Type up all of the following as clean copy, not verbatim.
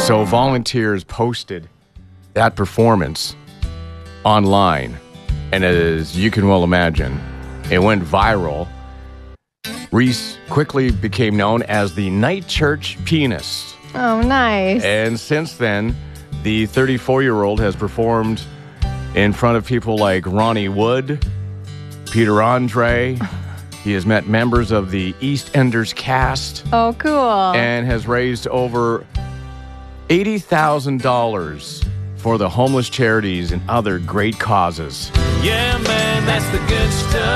So volunteers posted that performance online, and as you can well imagine, it went viral. Reese quickly became known as the Night Church Pianist. Oh, nice. And since then, the 34-year-old has performed in front of people like Ronnie Wood, Peter Andre. He has met members of the EastEnders cast. Oh, cool. And has raised over $80,000 for the homeless charities and other great causes. Yeah, man, that's the good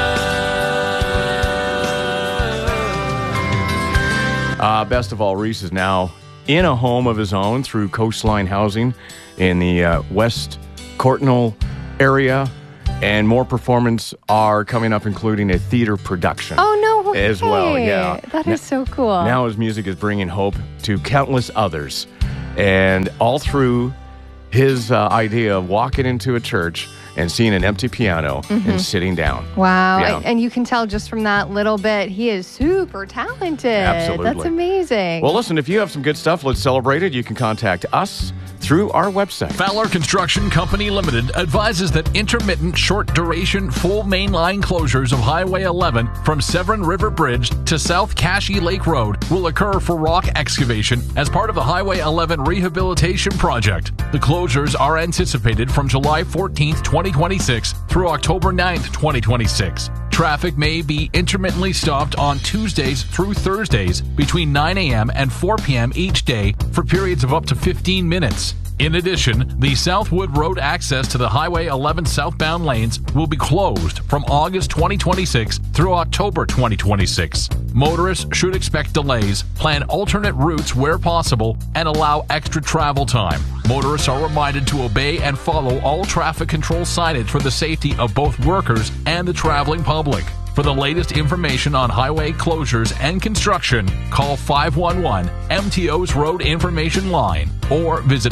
stuff. Best of all, Reese is now in a home of his own through Coastline Housing in the West Courtnall area. And more performances are coming up, including a theater production. Oh, no way. As well, yeah. That is so cool. Now his music is bringing hope to countless others. And all through his idea of walking into a church and seeing an empty piano and sitting down. Wow. Yeah. And you can tell just from that little bit, he is super talented. Absolutely. That's amazing. Well, listen, if you have some good stuff, let's celebrate it. You can contact us through our website. Fowler Construction Company Limited advises that intermittent, short-duration, full mainline closures of Highway 11 from Severn River Bridge to South Cashie Lake Road will occur for rock excavation as part of the Highway 11 rehabilitation project. The closures are anticipated from July 14th, 2026 through October 9th, 2026. Traffic may be intermittently stopped on Tuesdays through Thursdays between 9 a.m. and 4 p.m. each day for periods of up to 15 minutes. In addition, the Southwood Road access to the Highway 11 southbound lanes will be closed from August 2026 through October 2026. Motorists should expect delays, plan alternate routes where possible, and allow extra travel time. Motorists are reminded to obey and follow all traffic control signage for the safety of both workers and the traveling public. For the latest information on highway closures and construction, call 511 MTO's Road Information Line or visit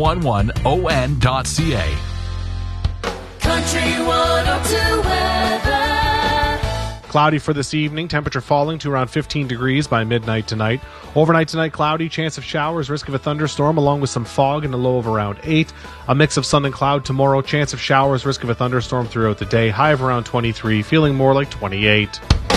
511on.ca. Country 102 weather. Cloudy for this evening, temperature falling to around 15 degrees by midnight tonight. Overnight tonight, cloudy, chance of showers, risk of a thunderstorm along with some fog and a low of around 8. A mix of sun and cloud tomorrow, chance of showers, risk of a thunderstorm throughout the day, high of around 23, feeling more like 28.